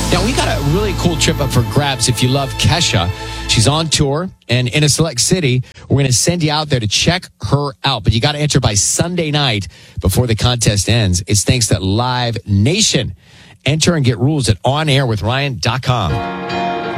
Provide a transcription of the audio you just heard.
Now, we got a really cool trip up for grabs if you love Kesha. She's on tour and in a select city. We're going to send you out there to check her out. But you got to enter by Sunday night before the contest ends. It's thanks to Live Nation. Enter and get rules at onairwithryan.com.